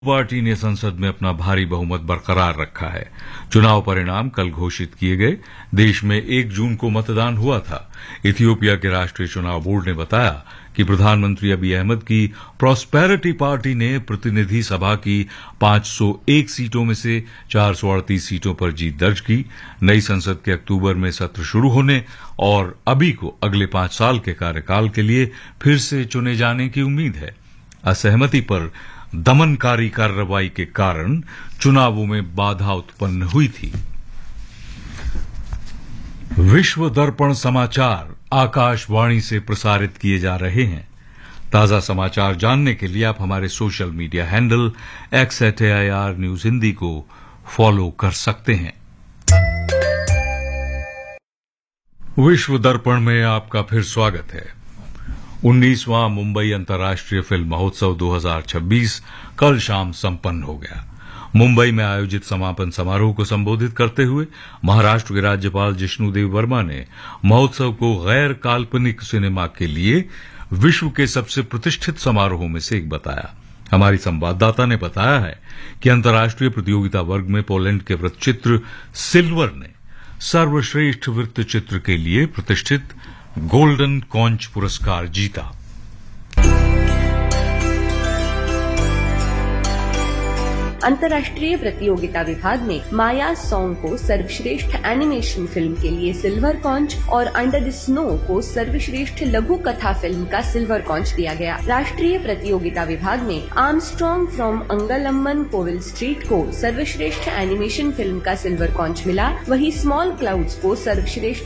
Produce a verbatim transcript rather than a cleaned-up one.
Party ने संसद में अपना भारी बहुमत बरकरार रखा है। चुनाव परिणाम कल घोषित किए गए। देश में एक जून को मतदान हुआ था। इथियोपिया के राष्ट्रीय चुनाव बोर्ड ने बताया कि प्रधानमंत्री अबी अहमद की प्रॉस्पेरिटी पार्टी ने प्रतिनिधि सभा की पांच सौ एक सीटों में से चार सौ अड़तीस सीटों पर जीत दर्ज की। नई संसद के अक्टूबर में सत्र शुरू होने और अबी को अगले पांच साल के कार्यकाल के लिए फिर से चुने जाने की उम्मीद है। असहमति पर दमनकारी कार्रवाई के कारण चुनावों में बाधा उत्पन्न हुई थी। विश्व दर्पण समाचार आकाशवाणी से प्रसारित किए जा रहे हैं। ताजा समाचार जानने के लिए आप हमारे social media handle x eight A I R news Hindi को फॉलो कर सकते हैं। विश्व दर्पण में आपका फिर स्वागत है। उन्नीसवां मुंबई अंतर्राष्ट्रीय फिल्म महोत्सव दो हज़ार छब्बीस कल शाम संपन्न हो गया। मुंबई में आयोजित समापन समारोह को संबोधित करते हुए महाराष्ट्र के राज्यपाल जिष्णुदेव वर्मा ने महोत्सव को गैर काल्पनिक सिनेमा के लिए विश्व के सबसे प्रतिष्ठित समारोहों में से एक बताया। हमारी संवाददाता ने बताया है कि अंतर्राष्ट्रीय प्रतियोगिता वर्ग में पोलैंड के वृत्तचित्र सिल्वर ने सर्वश्रेष्ठ वृत्तचित्र के लिए प्रतिष्ठित गोल्डन कॉन्च पुरस्कार जीता। अंतर्राष्ट्रीय प्रतियोगिता विभाग ने माया सॉन्ग को सर्वश्रेष्ठ एनिमेशन फिल्म के लिए सिल्वर कॉन्च और अंडर द स्नो को सर्वश्रेष्ठ लघु कथा फिल्म का सिल्वर कॉन्च दिया गया। राष्ट्रीय प्रतियोगिता विभाग ने आर्मस्ट्रॉन्ग फ्रॉम अंगलम्मन कोविल स्ट्रीट को सर्वश्रेष्ठ एनिमेशन फिल्म का सिल्वर कॉन्च मिला। वहीं स्मॉल क्लाउड्स को सर्वश्रेष्ठ